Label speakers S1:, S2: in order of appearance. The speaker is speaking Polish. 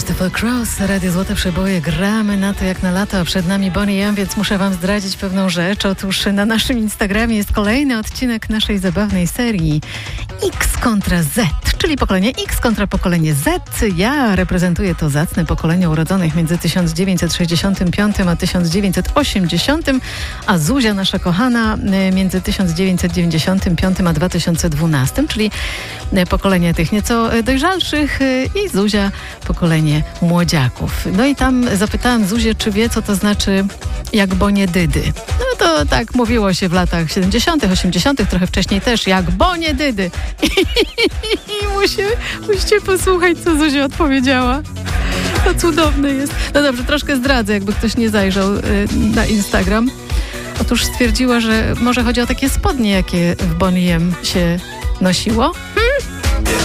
S1: Merciful Cross, Radio Złote Przeboje. Gramy na to jak na lato, a przed nami Boney M, więc muszę wam zdradzić pewną rzecz. Otóż na naszym Instagramie jest kolejny odcinek naszej zabawnej serii X kontra Z, czyli pokolenie X kontra pokolenie Z. Ja reprezentuję to zacne pokolenie urodzonych między 1965 a 1980, a Zuzia, nasza kochana, między 1995 a 2012, czyli pokolenie tych nieco dojrzalszych, i Zuzia pokolenie młodziaków. No i tam zapytałam Zuzię, czy wie, co to znaczy jak bonie dydy. No to tak mówiło się w latach 70., 80., trochę wcześniej też, jak bonie dydy. I musicie posłuchać, co Zuzia odpowiedziała. To cudowne jest. No dobrze, troszkę zdradzę, jakby ktoś nie zajrzał na Instagram. Otóż stwierdziła, że może chodzi o takie spodnie, jakie w Boney M się nosiło.